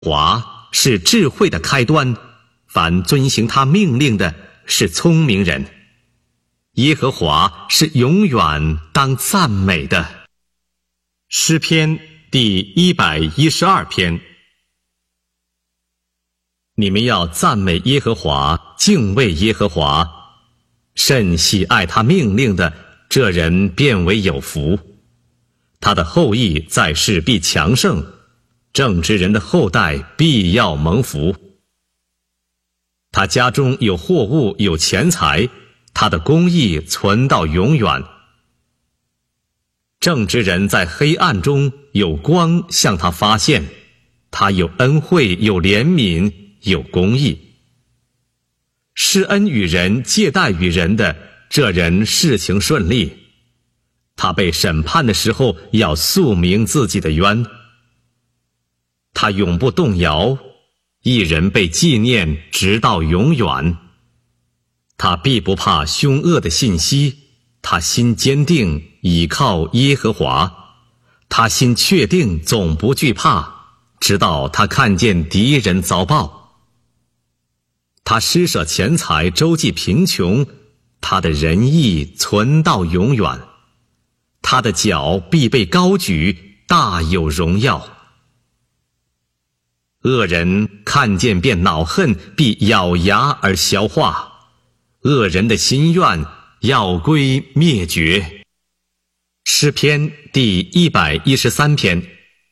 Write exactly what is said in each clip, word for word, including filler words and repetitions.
华是智慧的开端，凡遵行他命令的是聪明人。耶和华是永远当赞美的。诗篇第一百一十二篇。你们要赞美耶和华，敬畏耶和华，甚喜爱他命令的，这人便为有福。他的后裔在世必强盛，正直人的后代必要蒙福。他家中有货物，有钱财，他的公义存到永远。正直人在黑暗中有光向他发现，他有恩惠，有怜悯，有公义。施恩与人，借贷与人的，这人事情顺利。他被审判的时候，要诉明自己的冤。他永不动摇，一人被纪念直到永远。他必不怕凶恶的信息，他心坚定，倚靠耶和华。他心确定，总不惧怕，直到他看见敌人遭报。他施舍钱财，周济贫穷，他的仁义存到永远。他的脚必被高举，大有荣耀。恶人看见便恼恨，必咬牙而消化。恶人的心愿要归灭绝。诗篇第一百一十三篇。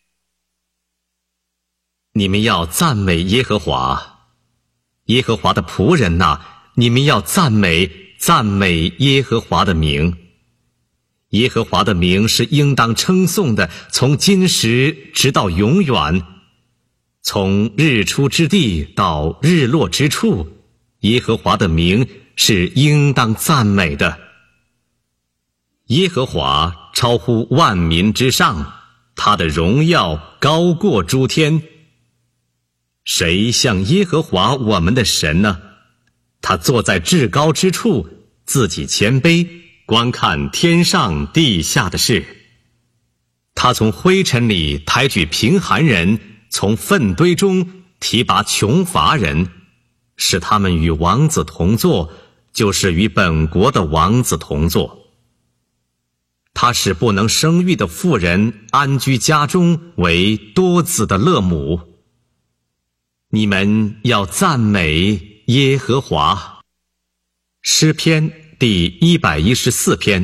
你们要赞美耶和华，耶和华的仆人哪，你们要赞美赞美耶和华的名。耶和华的名是应当称颂的，从今时直到永远。从日出之地到日落之处，耶和华的名是应当赞美的。耶和华超乎万民之上，他的荣耀高过诸天。谁像耶和华我们的神呢？他坐在至高之处，自己谦卑，观看天上地下的事。他从灰尘里抬举贫寒人，从粪堆中提拔穷乏人，使他们与王子同坐，就是与本国的王子同坐。他使不能生育的妇人安居家中，为多子的乐母。你们要赞美耶和华。诗篇第一百一十四篇。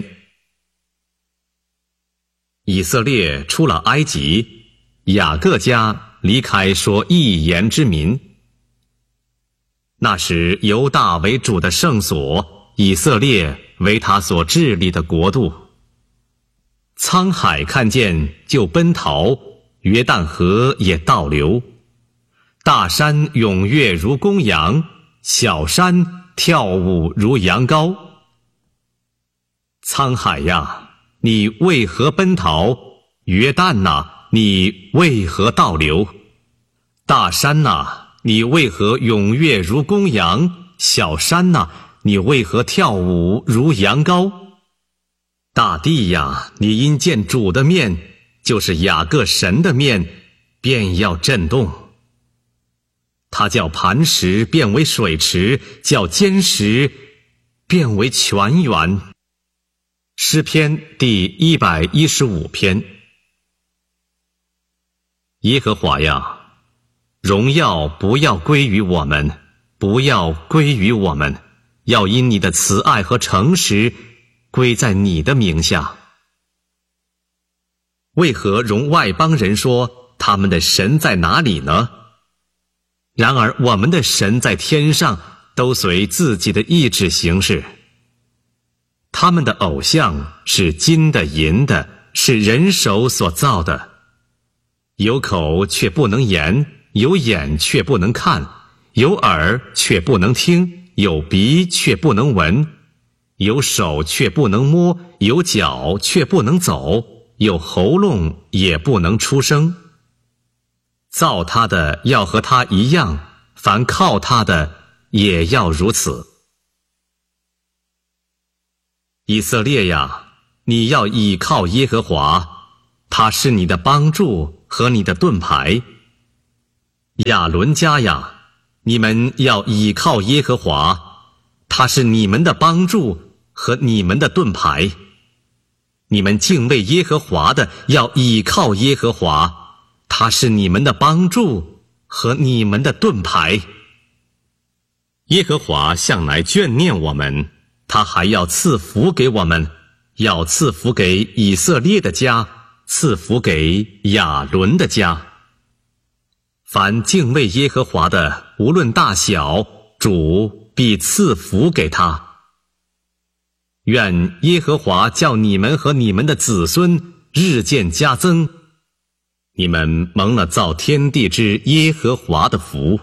以色列出了埃及，雅各家离开说一言之民。那时犹大为主的圣所，以色列为他所治理的国度。沧海看见就奔逃，约旦河也倒流。大山踊跃如公羊，小山跳舞如羊羔。沧海呀，你为何奔逃？约旦哪，你为何倒流？大山哪，你为何踊跃如公羊？小山哪，你为何跳舞如羊羔？大地呀，你因见主的面，就是雅各神的面，便要震动。他叫磐石变为水池，叫坚石变为泉源。诗篇第一百一十五篇。耶和华呀，荣耀不要归于我们，不要归于我们，要因你的慈爱和诚实归在你的名下。为何容外邦人说他们的神在哪里呢？然而我们的神在天上，都随自己的意志行事。他们的偶像是金的银的，是人手所造的。有口却不能言，有眼却不能看，有耳却不能听，有鼻却不能闻，有手却不能摸，有脚却不能走，有喉咙也不能出声。造他的要和他一样，凡靠他的也要如此。以色列呀，你要倚靠耶和华，他是你的帮助和你的盾牌。 亚伦家呀，你们要倚靠耶和华，他是你们的帮助和你们的盾牌。你们敬畏耶和华的，要倚靠耶和华，他是你们的帮助和你们的盾牌。耶和华向来眷念我们，他还要赐福给我们，要赐福给以色列的家，赐福给亚伦的家。凡敬畏耶和华的，无论大小，主必赐福给他。愿耶和华叫你们和你们的子孙日渐加增，你们蒙了造天地之耶和华的福。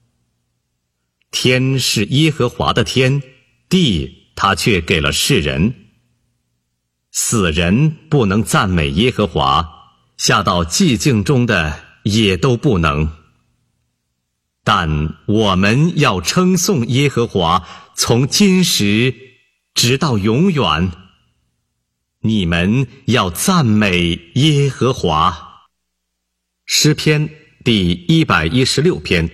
天是耶和华的天，地他却给了世人。死人不能赞美耶和华，下到寂静中的也都不能。但我们要称颂耶和华，从今时直到永远。你们要赞美耶和华。诗篇第一百一十六篇。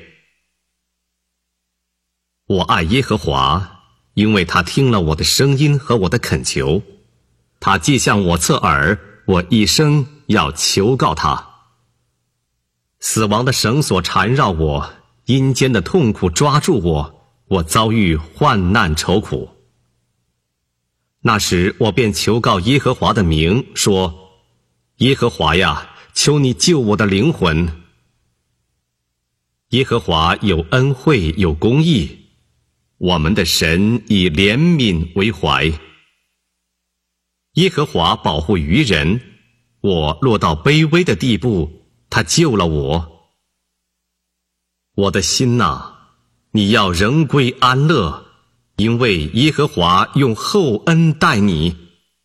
我爱耶和华，因为他听了我的声音和我的恳求。他既向我侧耳，我一生要求告他。死亡的绳索缠绕我，阴间的痛苦抓住我，我遭遇患难愁苦。那时我便求告耶和华的名，说：耶和华呀，求你救我的灵魂。耶和华有恩惠，有公义，我们的神以怜悯为怀。耶和华保护愚人，我落到卑微的地步，他救了我。我的心哪，你要仍归安乐，因为耶和华用厚恩待你。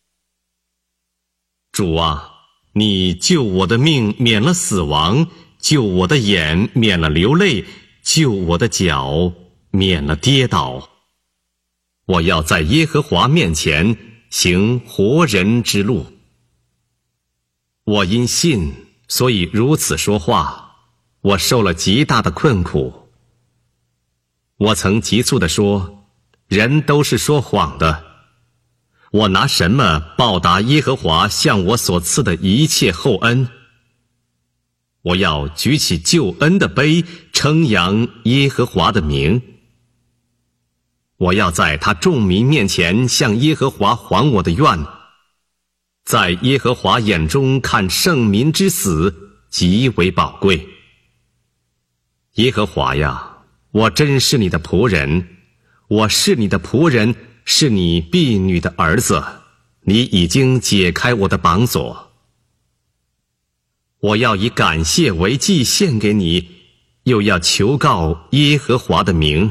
主啊，你救我的命免了死亡，救我的眼免了流泪，救我的脚免了跌倒。我要在耶和华面前行活人之路。我因信，所以如此说话，我受了极大的困苦。我曾急促地说，人都是说谎的。我拿什么报答耶和华向我所赐的一切厚恩？我要举起救恩的杯，称扬耶和华的名。我要在他众民面前向耶和华还我的愿。在耶和华眼中看圣民之死极为宝贵。耶和华呀，我真是你的仆人，我是你的仆人，是你婢女的儿子，你已经解开我的绑锁。我要以感谢为祭献给你，又要求告耶和华的名。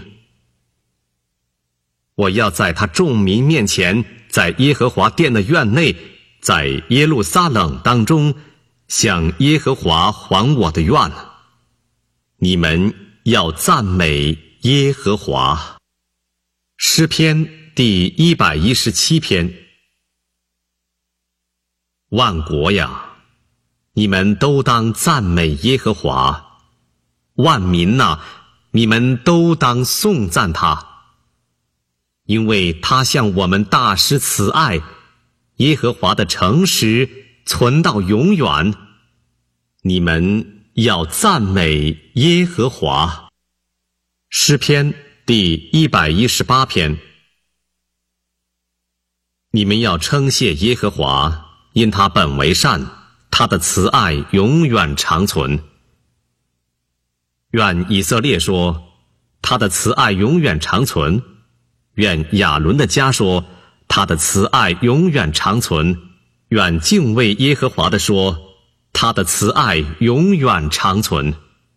我要在他众民面前，在耶和华殿的院内，在耶路撒冷当中，向耶和华还我的愿。你们要赞美耶和华。诗篇第一百一十七篇。万国呀，你们都当赞美耶和华；万民哪，你们都当颂赞他。因为他向我们大施慈爱，耶和华的诚实存到永远。你们要赞美耶和华。诗篇第一百一十八篇。你们要称谢耶和华，因他本为善，他的慈爱永远长存。愿以色列说，他的慈爱永远长存。愿亚伦的家说，他的慈爱永远长存。愿敬畏耶和华的说，他的慈爱永远长存。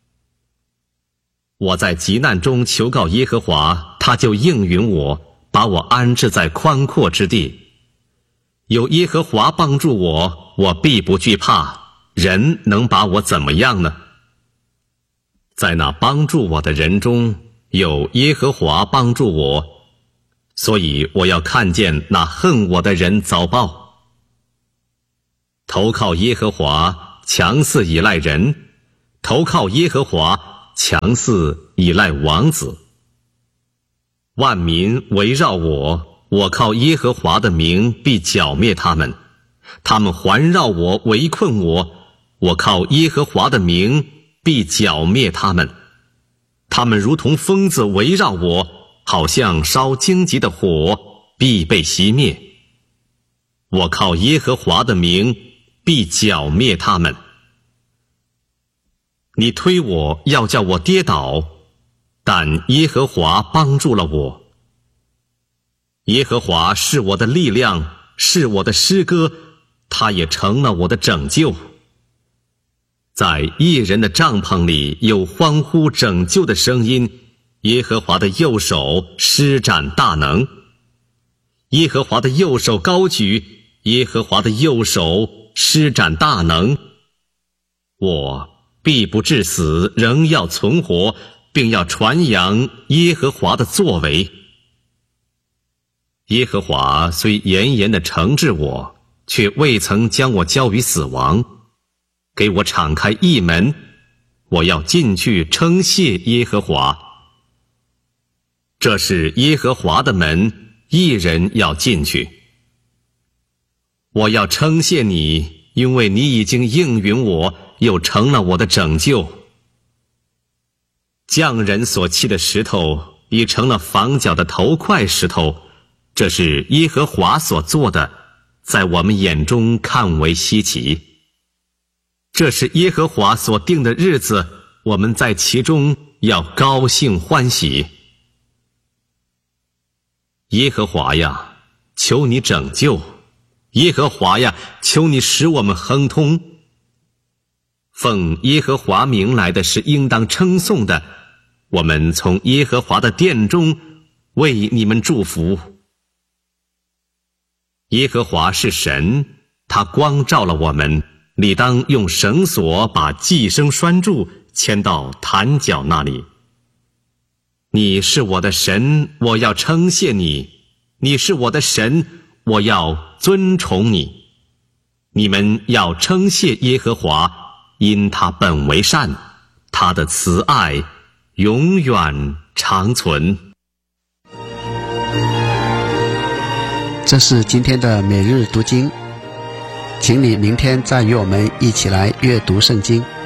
我在急难中求告耶和华，他就应允我，把我安置在宽阔之地。有耶和华帮助我，我必不惧怕，人能把我怎么样呢？在那帮助我的人中，有耶和华帮助我，所以我要看见那恨我的人遭报。投靠耶和华，强似倚赖人；投靠耶和华， 强似倚赖王子。万民围绕我，我靠耶和华的名必剿灭他们。他们环绕我，围困我，我靠耶和华的名必剿灭他们。他们如同疯子围绕我，好像烧荆棘的火，必被熄灭。我靠耶和华的名必剿灭他们。你推我，要叫我跌倒，但耶和华帮助了我。耶和华是我的力量，是我的诗歌，他也成了我的拯救。在义人的帐篷里有欢呼拯救的声音，耶和华的右手施展大能。耶和华的右手高举，耶和华的右手施展大能。我必不致死，仍要存活，并要传扬耶和华的作为。耶和华虽严严地惩治我，却未曾将我交于死亡。给我敞开一门，我要进去称谢耶和华。这是耶和华的门，义人要进去。我要称谢你，因为你已经应允我，又成了我的拯救。匠人所砌的石头已成了房角的头块石头，这是耶和华所做的，在我们眼中看为稀奇。这是耶和华所定的日子，我们在其中要高兴欢喜。耶和华呀，求你拯救；耶和华呀，求你使我们亨通。奉耶和华名来的是应当称颂的，我们从耶和华的殿中为你们祝福。耶和华是神，他光照了我们，理当用绳索把寄生拴住，牵到坛角那里。你是我的神，我要称谢你；你是我的神，我要尊崇你。你们要称谢耶和华，因他本为善，他的慈爱永远长存。 这是今天的每日读经，请你明天再与我们一起来阅读圣经。